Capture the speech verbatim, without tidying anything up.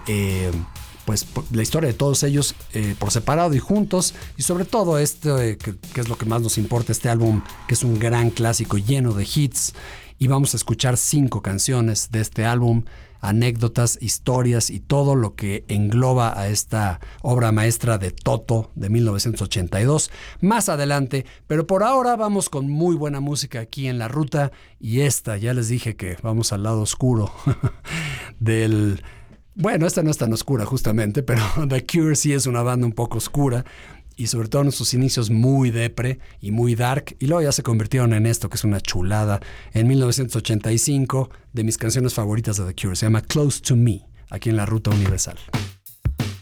eh, pues la historia de todos ellos eh, por separado y juntos, y sobre todo este eh, que, que es lo que más nos importa, este álbum que es un gran clásico lleno de hits. Y vamos a escuchar cinco canciones de este álbum, anécdotas, historias y todo lo que engloba a esta obra maestra de Toto de mil novecientos ochenta y dos más adelante. Pero por ahora vamos con muy buena música aquí en La Ruta, y esta, ya les dije que vamos al lado oscuro del... Bueno, esta no es tan oscura justamente, pero The Cure sí es una banda un poco oscura, y sobre todo en sus inicios muy depre y muy dark, y luego ya se convirtieron en esto que es una chulada. En mil novecientos ochenta y cinco, de mis canciones favoritas de The Cure, se llama Close to Me, aquí en La Ruta Universal.